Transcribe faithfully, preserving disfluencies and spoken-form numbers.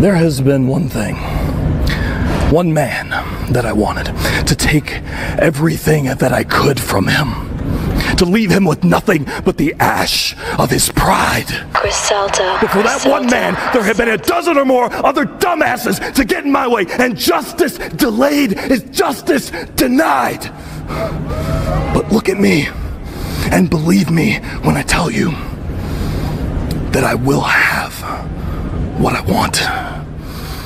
There has been one thing, one man that I wanted to take everything that I could from him, to leave him with nothing but the ash of his pride. Griselda. But for that Griselda. one man, there have been a dozen or more other dumbasses to get in my way, and justice delayed is justice denied. But look at me, and believe me when I tell you that I will have what I want.